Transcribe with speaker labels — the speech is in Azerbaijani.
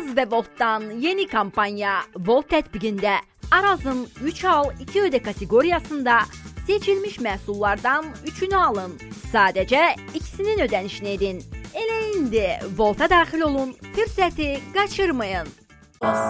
Speaker 1: Araz ve Volt'tan yeni kampanya. Volt tətbiqində Araz'ın 3 al 2 öde kategorisində seçilmiş məhsullardan 3'ünü alın. Sadəcə ikisinin ödənişini edin. Elə indi Volt'a daxil olun, fürsəti qaçırmayın.